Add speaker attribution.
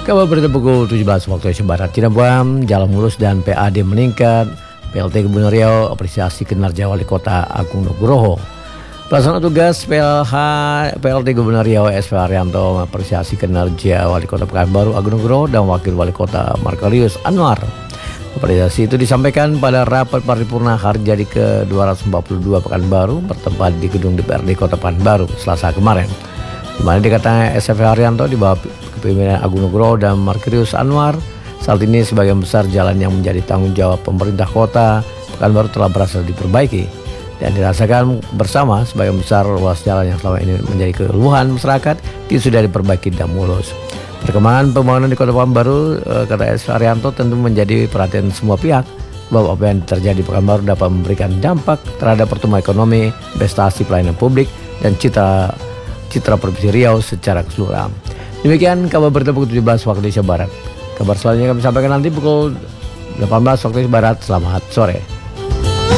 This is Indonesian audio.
Speaker 1: Kabar berita pukul 17 waktu Indonesia Barat. Cirebon, jalan mulus dan PAD meningkat. PLT Gubernur Riau apresiasi kinerja Wali Kota Agung Nugroho. Pelaksana tugas PLT Gubernur Riau SV Haryanto mengapresiasi kinerja Wali Kota Pekanbaru Agung Nugroho dan Wakil Wali Kota Markelius Anwar. Apresiasi itu disampaikan pada rapat paripurna Harjadi ke-242 Pekanbaru bertempat di gedung DPRD Kota Pekanbaru Selasa kemarin. Di mana dikatakan SV Haryanto di bawah kepemimpinan Agung Nugroho dan Markelius Anwar, saat ini sebagian besar jalan yang menjadi tanggung jawab pemerintah kota Pekanbaru telah berhasil diperbaiki dan dirasakan bersama sebagian besar ruas jalan yang selama ini menjadi keluhan masyarakat sudah diperbaiki dan mulus. Perkembangan pembangunan di Kota Pekanbaru, kata SV Haryanto, tentu menjadi perhatian semua pihak bahwa apa yang terjadi di Pekanbaru dapat memberikan dampak terhadap pertumbuhan ekonomi, investasi, pelayanan publik, dan citra Provinsi Riau secara keseluruhan. Demikian kabar berita pukul 17 waktu Indonesia Barat. Kabar selanjutnya kami sampaikan nanti pukul 18 waktu Indonesia Barat. Selamat sore.